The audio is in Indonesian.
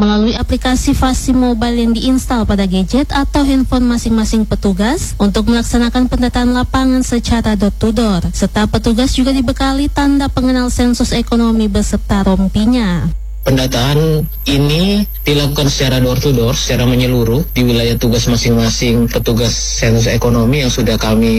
melalui aplikasi Fasi Mobile yang diinstal pada gadget atau handphone masing-masing petugas untuk melaksanakan pendataan lapangan secara door-to-door, serta petugas juga dibekali tanda pengenal sensus ekonomi beserta rompinya. Pendataan ini dilakukan secara door-to-door, secara menyeluruh di wilayah tugas masing-masing petugas sensus ekonomi yang sudah kami